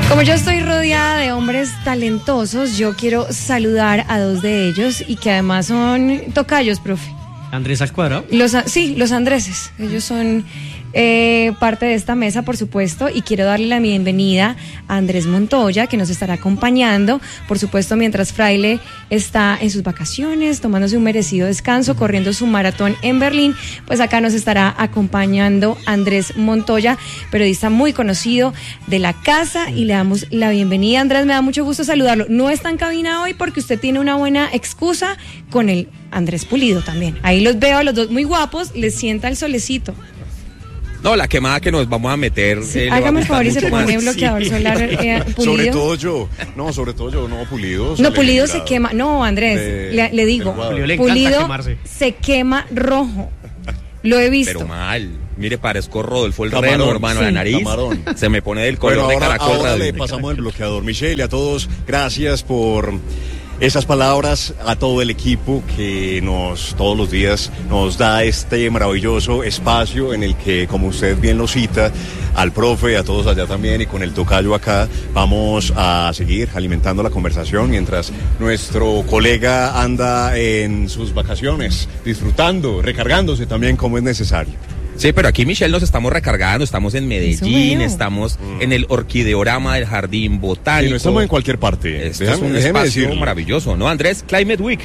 Como yo estoy rodeada de hombres talentosos, yo quiero saludar a dos de ellos y que además son tocayos, profe. ¿Andrés al cuadrado? Sí, los Andreses. Ellos son parte de esta mesa, por supuesto, y quiero darle la bienvenida a Andrés Montoya, que nos estará acompañando, por supuesto, mientras Fraile está en sus vacaciones, tomándose un merecido descanso, corriendo su maratón en Berlín. Pues acá nos estará acompañando Andrés Montoya, periodista muy conocido de la casa, y le damos la bienvenida. Andrés, me da mucho gusto saludarlo. No está en cabina hoy porque usted tiene una buena excusa con el Andrés Pulido también. Ahí los veo a los dos muy guapos, les sienta el solecito. No, la quemada que nos vamos a meter. Sí, hágame el favor y se pone bloqueador solar. Pulido. Sobre todo yo, Pulido. No, Pulido se quema. No, Andrés, le digo, Pulido se quema rojo. Lo he visto. Pero mal. Mire, parezco Rodolfo el Reno, hermano, sí. La nariz. Camarón. Se me pone del color de caracol. Ahora le pasamos el bloqueador. Michelle, y a todos, gracias por esas palabras, a todo el equipo que todos los días nos da este maravilloso espacio en el que, como usted bien lo cita, al profe, a todos allá también y con el tocayo acá, vamos a seguir alimentando la conversación mientras nuestro colega anda en sus vacaciones, disfrutando, recargándose también como es necesario. Sí, pero aquí, Michelle, nos estamos recargando, estamos en Medellín, estamos en el orquideorama del Jardín Botánico. Sí, no estamos en cualquier parte. Esto es un espacio maravilloso, ¿no, Andrés? Climate Week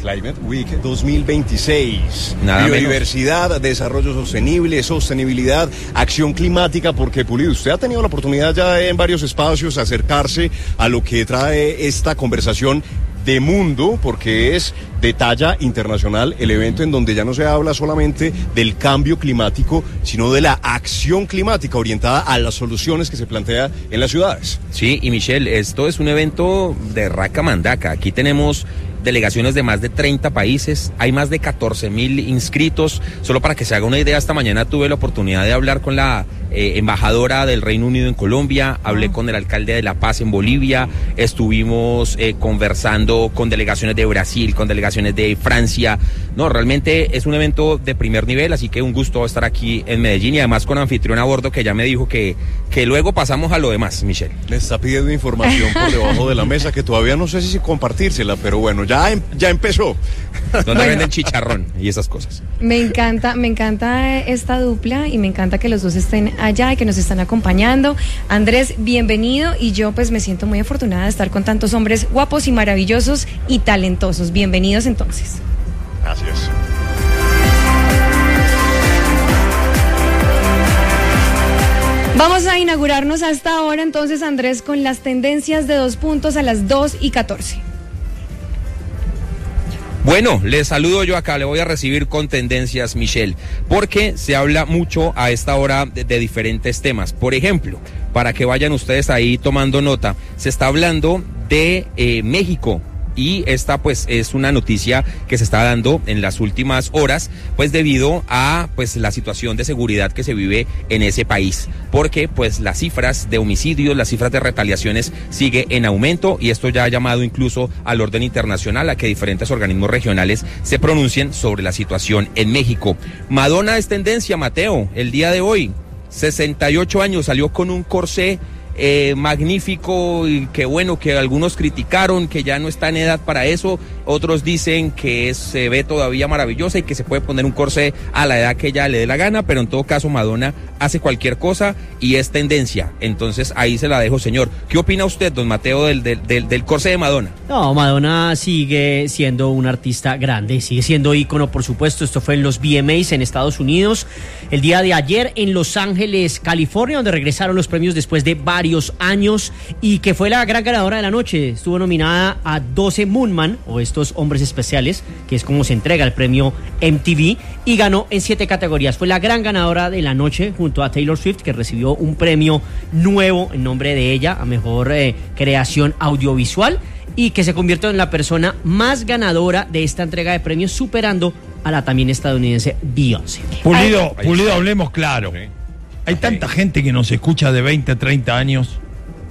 2026. Nada Biodiversidad, menos. Desarrollo sostenible, sostenibilidad, acción climática, porque Pulido, usted ha tenido la oportunidad ya en varios espacios acercarse a lo que trae esta conversación de mundo, porque es de talla internacional el evento en donde ya no se habla solamente del cambio climático, sino de la acción climática orientada a las soluciones que se plantea en las ciudades. Sí, y Michelle, esto es un evento de raca mandaca. Aquí tenemos delegaciones de más de 30 países, hay más de 14,000 inscritos. Solo para que se haga una idea, esta mañana tuve la oportunidad de hablar con la embajadora del Reino Unido en Colombia, hablé con el alcalde de La Paz en Bolivia, estuvimos conversando con delegaciones de Brasil, con delegaciones de Francia. No, realmente es un evento de primer nivel, así que un gusto estar aquí en Medellín y además con anfitrión a bordo que ya me dijo que luego pasamos a lo demás, Michelle. Me está pidiendo información por debajo de la mesa que todavía no sé si compartírsela, pero bueno, ya empezó. Donde venden chicharrón y esas cosas. Me encanta esta dupla y me encanta que los dos estén allá y que nos están acompañando. Andrés, bienvenido, y yo pues me siento muy afortunada de estar con tantos hombres guapos y maravillosos y talentosos. Bienvenidos entonces. Gracias. Vamos a inaugurarnos hasta ahora entonces, Andrés, con las tendencias de 2 puntos a las 2:14. Bueno, les saludo yo acá, le voy a recibir con tendencias, Michelle, porque se habla mucho a esta hora de diferentes temas. Por ejemplo, para que vayan ustedes ahí tomando nota, se está hablando de México. Y esta pues es una noticia que se está dando en las últimas horas, pues debido a pues la situación de seguridad que se vive en ese país, porque pues las cifras de homicidios, las cifras de retaliaciones sigue en aumento, y esto ya ha llamado incluso al orden internacional a que diferentes organismos regionales se pronuncien sobre la situación en México. Madonna es tendencia, Mateo, el día de hoy, 68 años, salió con un corsé magnífico, y que bueno, que algunos criticaron que ya no está en edad para eso, otros dicen que se ve todavía maravillosa y que se puede poner un corsé a la edad que ella le dé la gana, pero en todo caso Madonna hace cualquier cosa y es tendencia. Entonces ahí se la dejo, señor. ¿Qué opina usted, don Mateo, del corsé de Madonna? No, Madonna sigue siendo una artista grande, sigue siendo ícono, por supuesto. Esto fue en los VMAs en Estados Unidos el día de ayer en Los Ángeles, California, donde regresaron los premios después de varios años, y que fue la gran ganadora de la noche. Estuvo nominada a 12 Moonman, o estos hombres especiales, que es como se entrega el premio MTV, y ganó en 7 categorías. Fue la gran ganadora de la noche junto a Taylor Swift, que recibió un premio nuevo en nombre de ella a mejor creación audiovisual, y que se convirtió en la persona más ganadora de esta entrega de premios, superando a la también estadounidense Beyoncé. Pulido, hablemos claro. Hay tanta gente que nos escucha de 20, 30 años.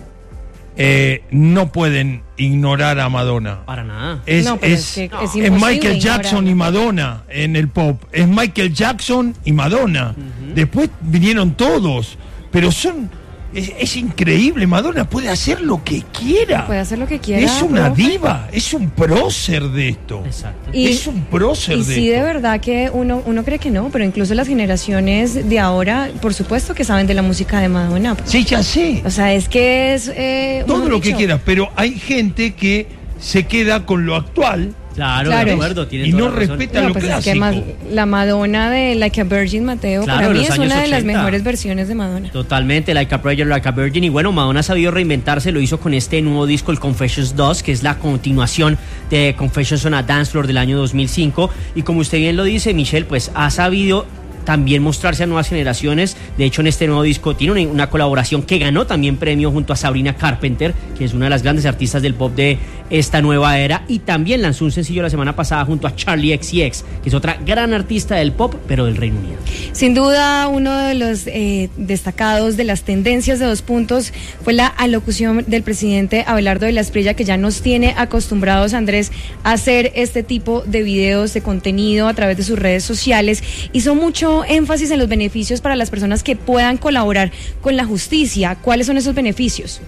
No pueden ignorar a Madonna. Para nada. Es Michael Jackson y Madonna en el pop. Es Michael Jackson y Madonna. Después vinieron todos. Pero son Es increíble, Madonna puede hacer lo que quiera. Puede hacer lo que quiera. Es una diva, es un prócer de esto. Exacto. Es un prócer de esto. Y sí, de verdad que uno cree que no, pero incluso las generaciones de ahora, por supuesto que saben de la música de Madonna. Sí, ya sé. O sea, es que es... todo lo que quieras, pero hay gente que se queda con lo actual. Claro, de acuerdo, tiene y toda no la razón. respeta lo clásico. Es que la Madonna de Like a Virgin, Mateo, Claro, para mí los es una años de las 80. mejores versiones de Madonna. Totalmente, Like a Prayer, Like a Virgin. Y bueno, Madonna ha sabido reinventarse, lo hizo con este nuevo disco, el Confessions 2, que es la continuación de Confessions on a Dance Floor del año 2005. Y como usted bien lo dice, Michelle, pues ha sabido también mostrarse a nuevas generaciones. De hecho, en este nuevo disco tiene una colaboración que ganó también premio junto a Sabrina Carpenter, que es una de las grandes artistas del pop de esta nueva era, y también lanzó un sencillo la semana pasada junto a Charli XCX, que es otra gran artista del pop, pero del Reino Unido. Sin duda, uno de los destacados de las tendencias de 2 puntos fue la alocución del presidente Abelardo de la Espriella, que ya nos tiene acostumbrados, Andrés, a hacer este tipo de videos, de contenido a través de sus redes sociales. Hizo mucho énfasis en los beneficios para las personas que puedan colaborar con la justicia. ¿Cuáles son esos beneficios?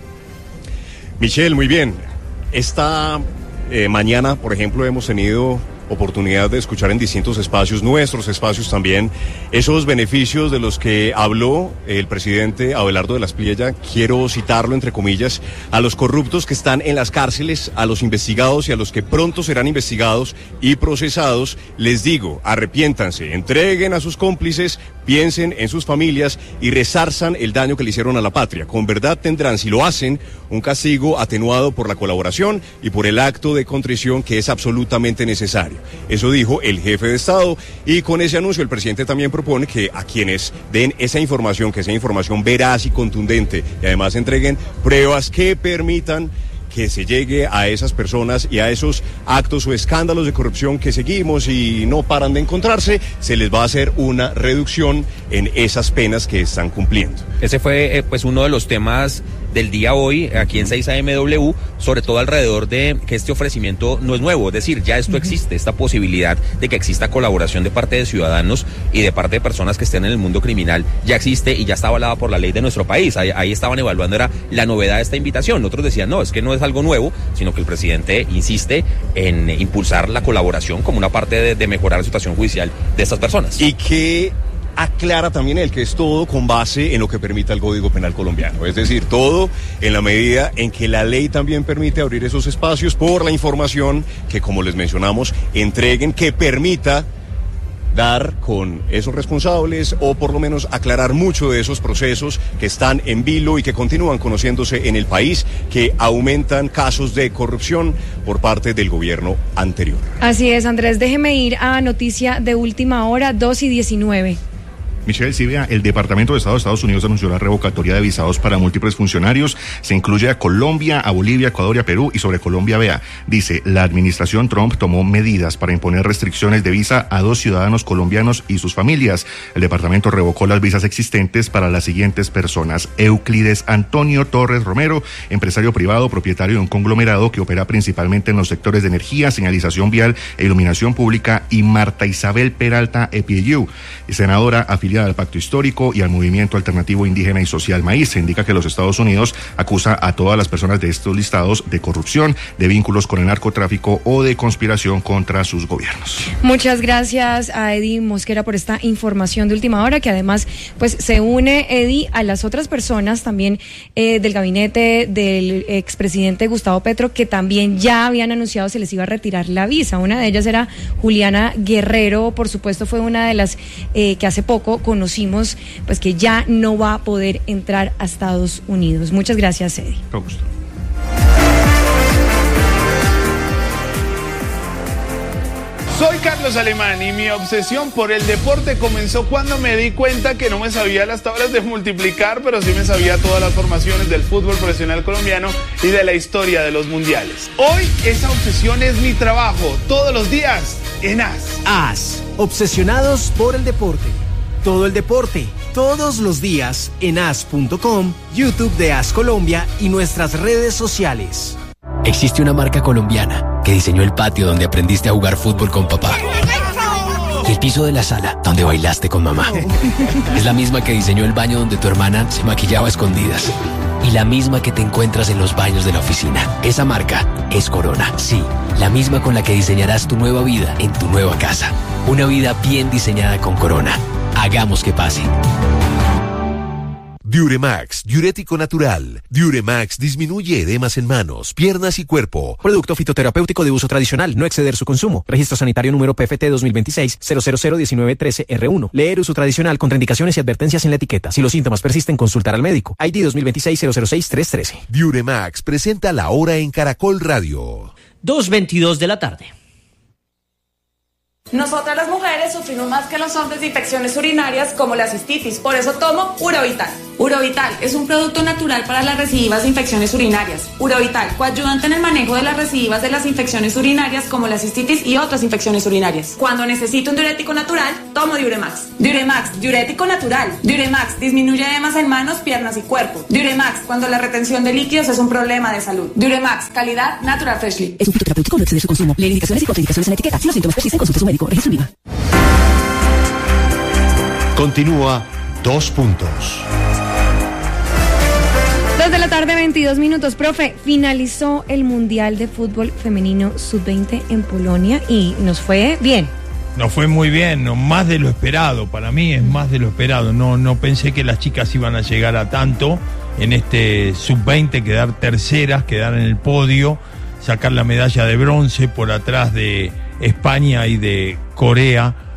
Michelle, muy bien. Esta mañana, por ejemplo, hemos tenido oportunidad de escuchar en distintos espacios, nuestros espacios también, esos beneficios de los que habló el presidente Abelardo de la Espriella. Quiero citarlo entre comillas: a los corruptos que están en las cárceles, a los investigados y a los que pronto serán investigados y procesados, les digo, arrepiéntanse, entreguen a sus cómplices, piensen en sus familias y resarzan el daño que le hicieron a la patria. Con verdad tendrán, si lo hacen, un castigo atenuado por la colaboración y por el acto de contrición que es absolutamente necesario. Eso dijo el jefe de Estado, y con ese anuncio el presidente también propone que a quienes den esa información, que sea información veraz y contundente, y además entreguen pruebas que permitan que se llegue a esas personas y a esos actos o escándalos de corrupción que seguimos y no paran de encontrarse, se les va a hacer una reducción en esas penas que están cumpliendo. Ese fue pues uno de los temas del día hoy aquí en 6AMW, sobre todo alrededor de que este ofrecimiento no es nuevo, es decir, ya esto existe, esta posibilidad de que exista colaboración de parte de ciudadanos y de parte de personas que estén en el mundo criminal, ya existe y ya está avalada por la ley de nuestro país. Ahí estaban evaluando, era la novedad de esta invitación. Otros decían, no, es que no es algo nuevo, sino que el presidente insiste en impulsar la colaboración como una parte de mejorar la situación judicial de estas personas. Y que aclara también el que es todo con base en lo que permita el Código Penal colombiano, es decir, todo en la medida en que la ley también permite abrir esos espacios por la información que, como les mencionamos, entreguen, que permita dar con esos responsables o por lo menos aclarar mucho de esos procesos que están en vilo y que continúan conociéndose en el país, que aumentan casos de corrupción por parte del gobierno anterior. Así es, Andrés, déjeme ir a noticia de última hora, 2:19. Michelle, sí, vea, el Departamento de Estado de Estados Unidos anunció la revocatoria de visados para múltiples funcionarios. Se incluye a Colombia, a Bolivia, Ecuador y a Perú. Y sobre Colombia, vea, dice, la administración Trump tomó medidas para imponer restricciones de visa a 2 ciudadanos colombianos y sus familias. El departamento revocó las visas existentes para las siguientes personas: Euclides Antonio Torres Romero, empresario privado, propietario de un conglomerado que opera principalmente en los sectores de energía, señalización vial e iluminación pública, y Marta Isabel Peralta Epidiu, senadora afiliada al Pacto Histórico y al Movimiento Alternativo Indígena y Social Maíz. Se indica que los Estados Unidos acusa a todas las personas de estos listados de corrupción, de vínculos con el narcotráfico o de conspiración contra sus gobiernos. Muchas gracias a Eddie Mosquera por esta información de última hora, que además pues se une, Eddie, a las otras personas también del gabinete del expresidente Gustavo Petro, que también ya habían anunciado se les iba a retirar la visa. Una de ellas era Juliana Guerrero, por supuesto fue una de las que hace poco conocimos pues que ya no va a poder entrar a Estados Unidos. Muchas gracias, Eddie. Con gusto. Soy Carlos Alemán y mi obsesión por el deporte comenzó cuando me di cuenta que no me sabía las tablas de multiplicar, pero sí me sabía todas las formaciones del fútbol profesional colombiano y de la historia de los mundiales. Hoy esa obsesión es mi trabajo, todos los días en AS. AS, obsesionados por el deporte. Todo el deporte, todos los días en as.com, YouTube de AS Colombia y nuestras redes sociales. Existe una marca colombiana que diseñó el patio donde aprendiste a jugar fútbol con papá. Y el piso de la sala, donde bailaste con mamá. Es la misma que diseñó el baño donde tu hermana se maquillaba a escondidas. Y la misma que te encuentras en los baños de la oficina. Esa marca es Corona. Sí, la misma con la que diseñarás tu nueva vida en tu nueva casa. Una vida bien diseñada con Corona. Hagamos que pase. Diuremax, diurético natural. Diuremax disminuye edemas en manos, piernas y cuerpo. Producto fitoterapéutico de uso tradicional, no exceder su consumo. Registro sanitario número PFT 2026-0001913R1. Leer uso tradicional, contraindicaciones y advertencias en la etiqueta. Si los síntomas persisten, consultar al médico. ID 2026-006-313. Diuremax presenta La Hora en Caracol Radio. 2:22 de la tarde. Nosotras las mujeres sufrimos más que los hombres de infecciones urinarias como la cistitis, por eso tomo Urovital. Urovital es un producto natural para las recidivas de infecciones urinarias. Urovital, coayudante en el manejo de las recidivas de las infecciones urinarias como la cistitis y otras infecciones urinarias. Cuando necesito un diurético natural, tomo Diuremax. Diuremax, diurético natural. Diuremax, disminuye edemas en manos, piernas y cuerpo. Diuremax, cuando la retención de líquidos es un problema de salud. Diuremax, calidad Natural Freshly. Es un fitoterapéutico, no exceder su consumo. Leer indicaciones y contraindicaciones en la etiqueta. Si los síntomas persisten, consulte a su médico. Registro IVA. Continúa 2 puntos. 2 de la tarde, 22 minutos. Profe, finalizó el Mundial de Fútbol Femenino Sub-20 en Polonia y nos fue bien. Nos fue muy bien, no, más de lo esperado. Para mí es más de lo esperado. No pensé que las chicas iban a llegar a tanto en este Sub-20, quedar terceras, quedar en el podio, sacar la medalla de bronce por atrás de España y de Corea.